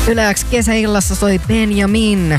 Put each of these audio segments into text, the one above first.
Yle X kesäillassa soi Benjamin.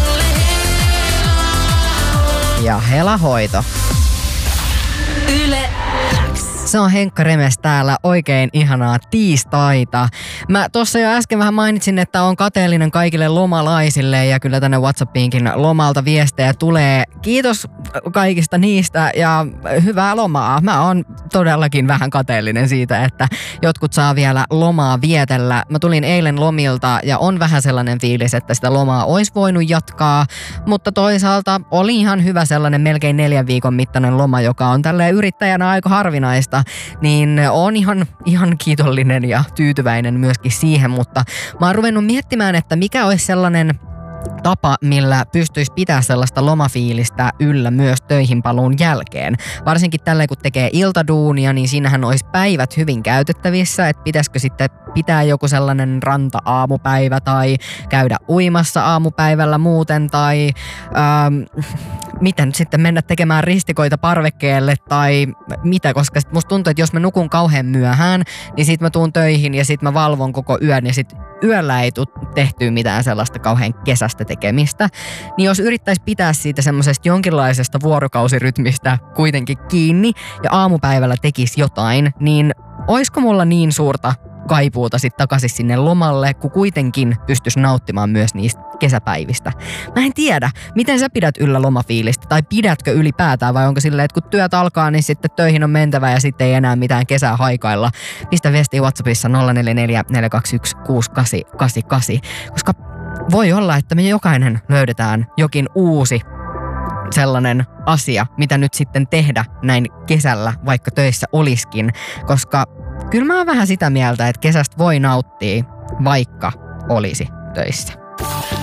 Ja helahoito. Yle X. Se on Henkka Remes täällä. Oikein ihanaa tiistaita. Mä tuossa jo äsken vähän mainitsin, että on kateellinen kaikille lomalaisille ja kyllä tänne WhatsAppiinkin lomalta viestejä tulee. Kiitos kaikista niistä ja hyvää lomaa. Mä oon todellakin vähän kateellinen siitä, että jotkut saa vielä lomaa vietellä. Mä tulin eilen lomilta ja on vähän sellainen fiilis, että sitä lomaa olisi voinut jatkaa, mutta toisaalta oli ihan hyvä sellainen melkein 4 viikon mittainen loma, joka on tälleen yrittäjänä aika harvinaista, niin on ihan kiitollinen ja tyytyväinen myöskin siihen, mutta mä oon ruvennut miettimään, että mikä olisi sellainen tapa, millä pystyisi pitää sellaista lomafiilistä yllä myös töihin paluun jälkeen. Varsinkin tällä kun tekee iltaduunia, niin siinähän olisi päivät hyvin käytettävissä, että pitäisikö sitten pitää joku sellainen ranta-aamupäivä tai käydä uimassa aamupäivällä muuten tai miten sitten mennä tekemään ristikoita parvekkeelle tai mitä, koska musta tuntuu, että jos mä nukun kauhean myöhään, niin sit mä tuun töihin ja sit mä valvon koko yön ja sit yöllä ei tule tehtyä mitään sellaista kauhean kesästä tekemistä, niin jos yrittäisi pitää siitä semmoisesta jonkinlaisesta vuorokausirytmistä kuitenkin kiinni ja aamupäivällä tekisi jotain, niin oisko mulla niin suurta kaipuuta sitten takaisin sinne lomalle, kun kuitenkin pystyisi nauttimaan myös niistä kesäpäivistä. Mä en tiedä, miten sä pidät yllä lomafiilistä, tai pidätkö ylipäätään, vai onko silleen, että kun työt alkaa, niin sitten töihin on mentävä ja sitten ei enää mitään kesää haikailla. Pistä viestiä WhatsAppissa 044 421 6888, koska voi olla, että me jokainen löydetään jokin uusi sellainen asia, mitä nyt sitten tehdä näin kesällä, vaikka töissä olisikin, koska kyllä mä oon vähän sitä mieltä, että kesästä voi nauttia, vaikka olisi töissä.